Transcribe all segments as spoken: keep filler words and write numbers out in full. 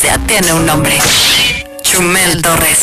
Ya tiene un nombre. Chumel Torres.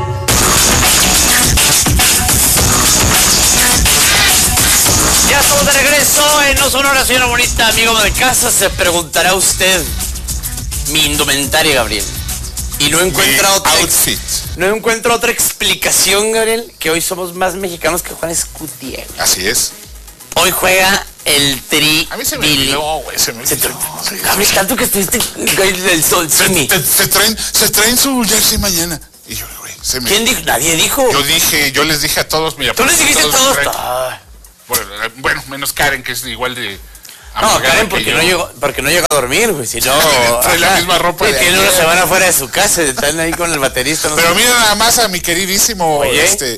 Ya estamos de regreso en No Sonora, señora bonita, amigo de casa. Se preguntará usted mi indumentaria, Gabriel. Y no encuentra mi otra outfit. No encuentro otra explicación, Gabriel, que hoy somos más mexicanos que Juan Escutia. Así es. Hoy juega el Tri. A mí se me Billy. olvidó, güey, se me Se olvidó. te- Gabriel, tanto que estuviste del sol, Se, Simi. te- se traen, se traen su jersey mañana. Y yo, güey, se me... ¿Quién dijo? Nadie dijo. Yo dije, yo les dije a todos, mira, Tú les dijiste a todos. traen- Ah. Bueno, eh, bueno, menos Karen, que es igual de... No, amargada Karen, que porque yo. no llegó, porque no llegó a dormir, güey. Si no. Trae la ajá. misma ropa Sí, de tiene ayer. una semana fuera de su casa. Están ahí con el baterista. No Pero sé. mira nada más a mi queridísimo, Oye. este...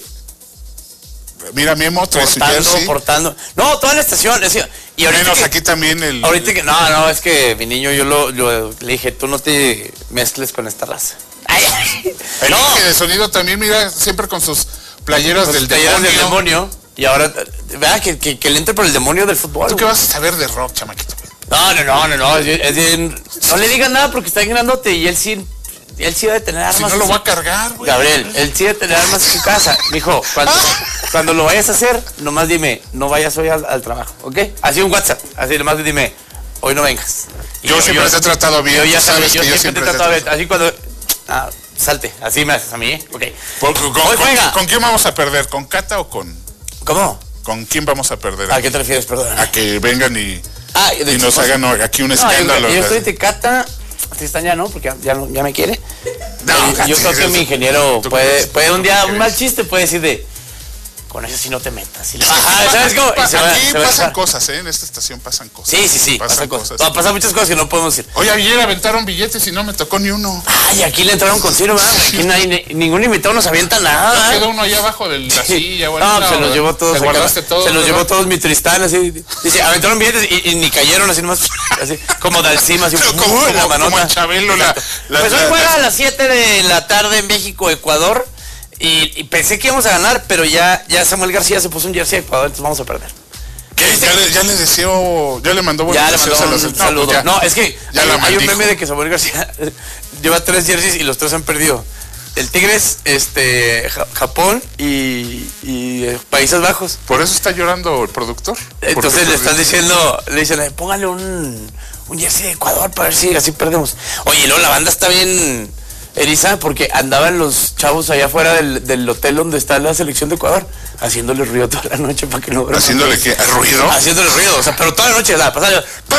Mira, Memo, trae su portando, jersey. portando. No, toda la estación. Es decir, y ahorita Menos que- aquí también el... Ahorita que, no, no, es que mi niño yo lo, lo- le dije, tú no te mezcles con esta raza. Ay, El no, Inge de sonido también, mira, siempre con sus playeras con del sus talleres demonio. del demonio. Y ahora, vea que, que, que le entre por el demonio del fútbol. ¿Tú qué güey. vas a saber de rock, chamaquito? No, no, no, no, no, es bien- es bien- no le digan nada porque está bien grandote y él sí, él sí debe tener armas. Si no en lo su- va a cargar, güey. Gabriel, él sí debe tener armas en su casa. Mijo, cuando, cuando lo vayas a hacer, nomás dime, no vayas hoy al, al trabajo, ¿ok? Así un WhatsApp, así nomás dime, hoy no vengas. Y Yo siempre te he tratado bien, Yo ya tú sabes, sabes yo que yo siempre te he siempre te tratado bien. trato. Así cuando, ah, salte, así me haces a mí, ¿eh? Ok. ¿Con, con- Hoy con- juega. ¿con quién vamos a perder? ¿Con Cata o con...? ¿Cómo? ¿Con quién vamos a perder? ¿A qué te refieres, perdón? A que vengan y, Ah, de y nos chismoso. hagan aquí un No, yo, escándalo. yo estoy de Cata, Tristán ya no, porque ya, ya, no- ya me quiere. No, yo, yo sí, creo que sí, mi sí. ingeniero ¿Tú puede, crees? puede un día, ¿Tú un crees? mal chiste puede decir de, con eso sí no te metas. Y le- Aquí Ajá, pasan- ¿sabes cómo? Y se va- Aquí se va a pasan enojar. cosas, ¿eh? En esta estación pasan cosas. Sí, sí, sí, pasan, cosas. cosas. No, pasan muchas cosas que no podemos decir. Oye, ayer aventaron billetes y no me tocó ni uno. Ay, aquí le entraron con Ciro, ¿verdad? Aquí no hay, ni- ningún invitado nos avienta nada. Quedó uno allá abajo de la silla. o No, algo, se los llevó todos. Te acá. guardaste todos. Se los ¿verdad? llevó todos mi Tristán, así. Dice, aventaron billetes y, y ni cayeron así nomás. Así, como de encima, así. Pero ¡uh! como, en la como, como manota. el Chabelo, la, la- Pues hoy la- juega la- a las siete de la tarde en México, Ecuador. Y, y pensé que íbamos a ganar, pero ya, ya Samuel García se puso un jersey a Ecuador, entonces vamos a perder. ¿Qué? Ya, le, ya le deseo, ya le mandó buenos Ya le deseos mandó a un los- no, saludo. pues ya. No, es que ya hay, la hay un maldijo. meme de que Samuel García lleva tres jerseys y los tres han perdido. El Tigres, este, Ja- Japón y, y eh, Países Bajos. Por eso está llorando el productor. Entonces Porque le están perdió. diciendo, le dicen, "Eh, póngale un, un jersey de Ecuador para ver si así perdemos". Oye, y luego la banda está bien eriza porque andaban los chavos allá afuera del, del hotel donde está la selección de Ecuador, haciéndole ruido toda la noche para que no duerman. Haciéndole que ruido. Haciéndole ruido, o sea, pero toda la noche, la pasada,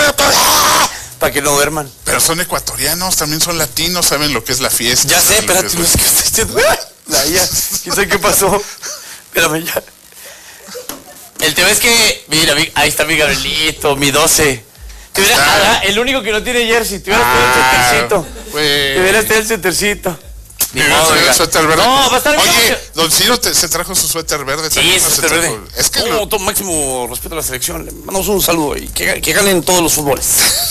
para que no duerman. Pero son ecuatorianos, también son latinos, saben lo que es la fiesta. Ya sé, saben lo espérate, que no es sé qué estoy diciendo. La ya, quién sabe qué pasó. Espérame ya. El tema es que, mira, mi- ahí está mi Gabrielito, mi doce. Te hubiera- está. ah, el único que no tiene jersey, te hubieras Ah, tenido el centercito. pues. Te hubieras tenido el centercito. Ni Mi modo, suéter- oiga. suéter verde. No, va a estar bien. Oye, don Ciro te- se trajo su suéter verde. Sí, también, ese ¿no? Se suéter trajo- verde. Es que Todo, lo- todo máximo respeto a la selección. Le mandamos un saludo y que, que ganen todos los fútboles.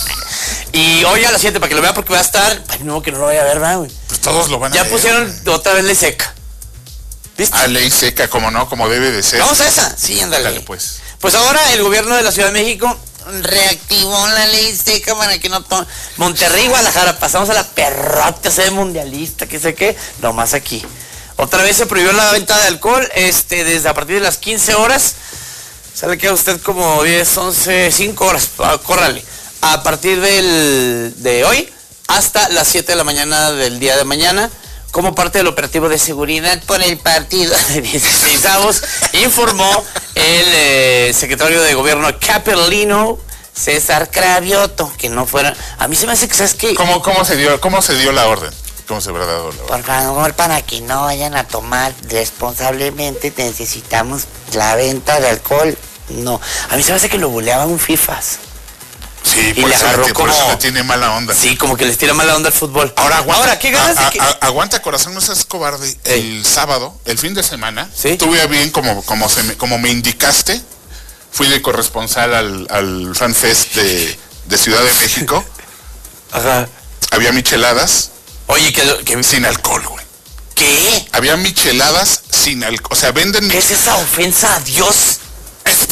Y hoy a las siete para que lo vea porque va a estar. Ay, no, que no lo vaya a ver, ¿verdad, güey? pues todos lo van a Ya ver. pusieron otra vez ley seca. ¿Viste? A ley seca, como no, como debe de ser. Vamos a esa. Sí, ándale. Dale, pues. Pues ahora el gobierno de la Ciudad de México reactivó la ley seca para que no tome. Monterrey, Guadalajara, pasamos a la perrota sede mundialista, que sé qué, nomás aquí. Otra vez se prohibió la venta de alcohol, este, desde a partir de las quince horas. Sale que a usted como diez, once, cinco horas, ah, córrale. A partir del, de hoy hasta las siete de la mañana del día de mañana, como parte del operativo de seguridad por el partido de dieciséis avos, informó el eh, secretario de gobierno capitalino, César Cravioto, que no fuera... A mí se me hace que, ¿sabes qué? ¿Cómo, cómo, se dio, ¿Cómo se dio la orden? ¿Cómo se habrá dado la orden? Por favor, para que no vayan a tomar responsablemente, necesitamos la venta de alcohol. No, a mí se me hace que lo buleaban un FIFAs. Sí, Y por, le eso, agarró le- por eso como- le tiene mala onda. Sí, como que les tira mala onda al fútbol. Ahora aguanta. Ahora, ¿qué ganas a- de que...? a- aguanta, corazón, no seas cobarde. Ey. El sábado, el fin de semana, ¿Sí? tuve bien como, como, se me, como me indicaste, fui de corresponsal al, al Fan Fest de, de Ciudad de México. Ajá. Había micheladas Oye, que... que sin alcohol, güey. ¿Qué? Había micheladas sin alcohol. O sea, venden... ¿Qué es esa ofensa a Dios? Espérate,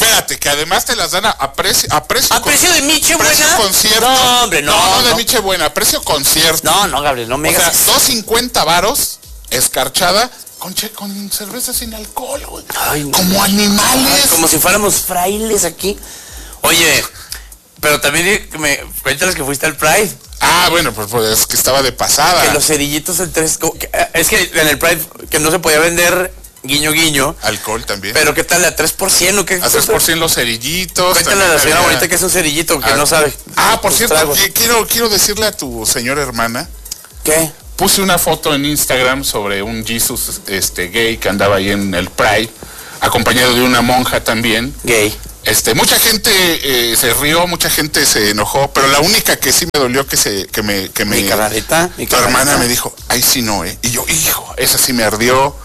espérate, que además te las dan a, a precio, a precio, ¿A precio de Miche precio Buena? concierto. No, hombre, no. No, no de no. Miche Buena, a precio concierto. No, no, Gabriel, no me O sea, digas. dos cincuenta varos, escarchada, con, che, con cerveza sin alcohol, güey. Ay, no. Como animales. Ay, como si fuéramos frailes aquí. Oye, pero también me cuéntales que fuiste al Pride. Ah, bueno, pues, pues es que estaba de pasada. Que los cerillitos en tres... que, es que en el Pride que no se podía vender guiño guiño. Alcohol también. Pero ¿qué tal? ¿A tres por ciento o qué? A tres por ciento los cerillitos. Cuéntale a la señora había... bonita que es un cerillito, que ah, no sabe. Ah, por Los cierto, tragos. que quiero, quiero decirle a tu señora hermana. ¿Qué? Puse una foto en Instagram sobre un Jesus este, gay que andaba ahí en el Pride, acompañado de una monja también. Gay. Este, mucha gente eh, se rió, mucha gente se enojó, pero la única que sí me dolió que se, que me, que me, Mi carnalita, mi tu carnalita. hermana me dijo, ay sí no, eh, y yo, hijo, esa sí me ardió.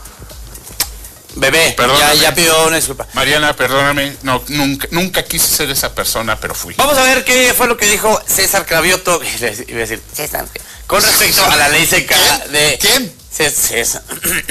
Bebé, Perdóname. ya, ya pidió una disculpa. Mariana, perdóname, no, nunca, nunca quise ser esa persona, pero fui. Vamos a ver qué fue lo que dijo César Cravioto, iba a decir, César, con respecto a la ley seca ¿Quién? de... ¿Quién? César.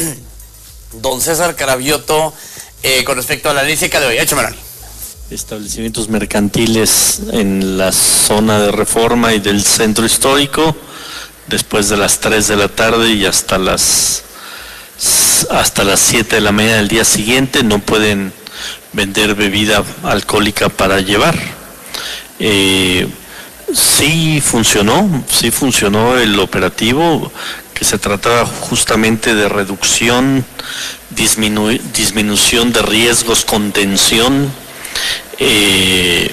Don César Cravioto, eh, con respecto a la ley seca de hoy. Échame, Rani. Establecimientos mercantiles en la zona de Reforma y del centro histórico, después de las tres de la tarde y hasta las hasta las siete de la mañana del día siguiente, no pueden vender bebida alcohólica para llevar. Eh, sí funcionó, sí funcionó el operativo, que se trataba justamente de reducción, disminu- disminución de riesgos, contención. Eh,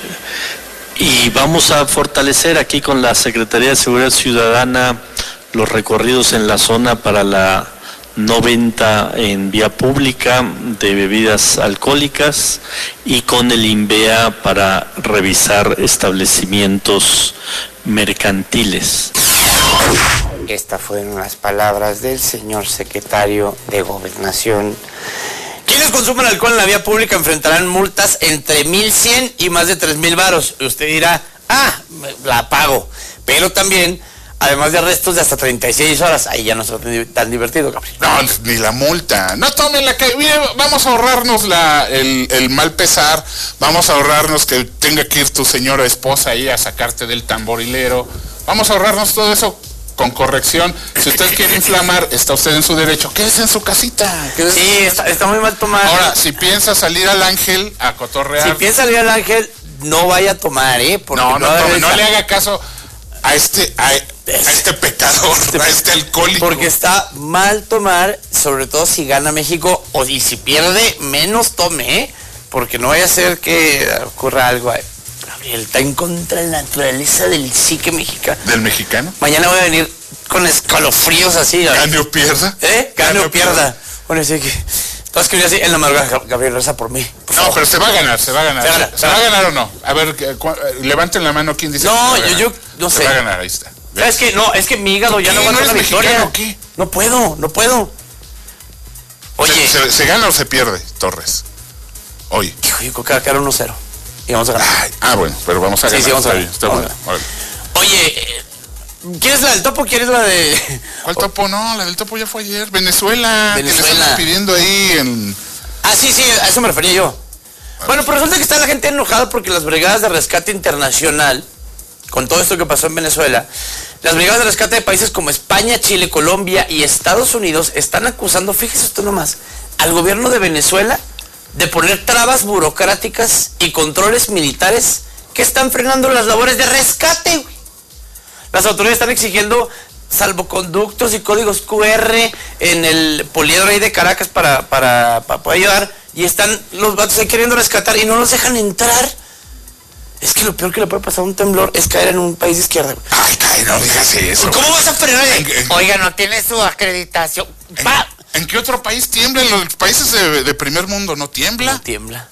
y vamos a fortalecer aquí con la Secretaría de Seguridad Ciudadana los recorridos en la zona para la no venta en vía pública de bebidas alcohólicas y con el INVEA para revisar establecimientos mercantiles. Estas fueron las palabras del señor secretario de Gobernación. Quienes consuman alcohol en la vía pública enfrentarán multas entre mil cien y más de tres mil varos. Y usted dirá, ah, la pago. Pero también, además de arrestos de hasta treinta y seis horas, ahí ya no es tan divertido, Gabriel. No, ni la multa. No tomen la que... Mire, vamos a ahorrarnos la, el, el mal pesar. Vamos a ahorrarnos que tenga que ir tu señora esposa ahí a sacarte del tamborilero. Vamos a ahorrarnos todo eso con corrección. Si usted quiere inflamar, está usted en su derecho. Quédese en su casita. Quédese Sí, en su está, casita. está muy mal tomar. Ahora, si piensa salir al Ángel a cotorrear... Si piensa salir al Ángel, no vaya a tomar, ¿eh? Porque no, no, va a tome, haber no esa- le haga caso a este, a, a este pecador, a este alcohólico. Porque está mal tomar, sobre todo si gana México, o y si pierde, menos tome, ¿eh? Porque no vaya a ser que ocurra algo ahí. Gabriel, está en contra de la naturaleza del psique mexicano. ¿Del mexicano? Mañana voy a venir con escalofríos así. ¿eh? Gane o pierda. ¿Eh? Gane o pierda. Bueno, así que... Entonces que yo así en la madrugada, Gabriel, reza por mí. Por No, favor. pero se va a ganar, se va a ganar. Se va a ganar, ¿Se va a ganar o no? A ver, que- cu- eh, levanten la mano, ¿quién dice? No, que se va a yo- ganar? yo no Se sé. va a ganar, ahí está. ¿Sabes qué? No, es que mi hígado ya ¿Qué? no aguanta ¿No la eres victoria. mexicano o qué? No puedo, no puedo. Oye, ¿Se, se- se gana o se pierde, Torres? Hoy. hijo, yo creo que va a quedar uno cero. Y vamos a ganar. Ay, ah, bueno, pero vamos a Sí, ganar. sí, vamos a está ganar. bien, está Vamos bueno. a Órale. Oye, eh, ¿quieres la del topo o quieres la de...? ¿Cuál topo? No, la del topo ya fue ayer. Venezuela. que le Venezuela. están pidiendo ahí en... Ah, sí, sí, a eso me refería yo. Bueno, pero resulta que está la gente enojada porque las brigadas de rescate internacional, con todo esto que pasó en Venezuela, las brigadas de rescate de países como España, Chile, Colombia y Estados Unidos están acusando, fíjese usted nomás, al gobierno de Venezuela de poner trabas burocráticas y controles militares que están frenando las labores de rescate, güey. Las autoridades están exigiendo salvoconductos y códigos Q R en el poliedro ahí de Caracas para, para, para poder ayudar, y están los vatos ahí queriendo rescatar y no los dejan entrar. Es que lo peor que le puede pasar a un temblor es caer en un país de izquierda, güey. Ay, caray, no digas eso. ¿Cómo vas a frenar? En- en- Oiga, no tiene su acreditación. ¿En, Pa- en qué otro país tiembla? En los países de, de primer mundo no tiembla. No tiembla.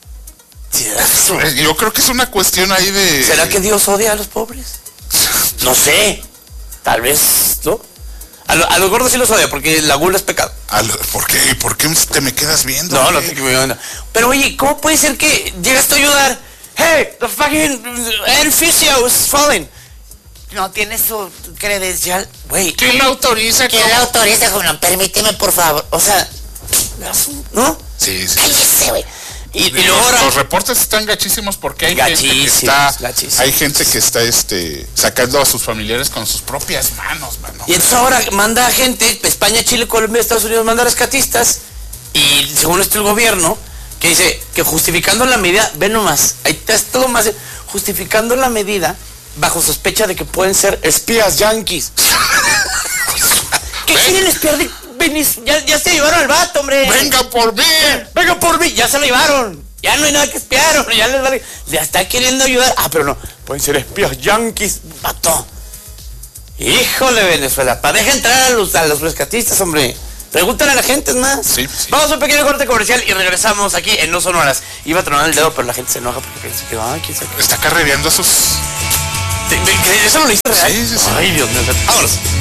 Sí, eso. Eh, Yo creo que es una cuestión ahí de... ¿Será que Dios odia a los pobres? No sé. Tal vez, ¿no? A, lo- a los gordos sí los odia porque la gula es pecado. Al- ¿Por qué? ¿Por qué te me quedas viendo? No, no ¿Qué? te que me Pero oye, ¿cómo puede ser que llegas tú a ayudar? Hey, the fucking edificio is falling. no tiene su credencial. Güey, ¿Quién la autoriza? ¿Quién ¿Cómo? la autoriza, joven? Permíteme, por favor. o sea, ¿no? Sí, sí. Cállese, güey. Y, y luego ahora, los reportes están gachísimos porque hay gente que Gachísimos, está, gachísimos. hay gente que está este sacando a sus familiares con sus propias manos, mano. y entonces ahora manda gente, España, Chile, Colombia, Estados Unidos, manda rescatistas, y según esto el gobierno, que dice que justificando la medida, ve nomás, ahí está todo más, justificando la medida bajo sospecha de que pueden ser espías yanquis. ¿Qué Ven. quieren espiar de Venis? Ya, ya se llevaron al vato, hombre. ¡Venga por mí! Venga por mí, ya se lo llevaron. Ya no hay nada que espiar, hombre, ya les vale. Ya está queriendo ayudar. Ah, pero no, pueden ser espías yanquis, vato. Híjole, Venezuela, para deja entrar a los, a los rescatistas, hombre. Pregúntale a la gente, es más. Sí, sí. Vamos a un pequeño corte comercial y regresamos aquí en No Sonoras. Iba a tronar el dedo, pero la gente se enoja porque piensa que, ay, quién sabe qué. Está carrereando sus... ¿Eso no lo hice real? Sí, sí, sí. Ay, Dios mío. Vámonos.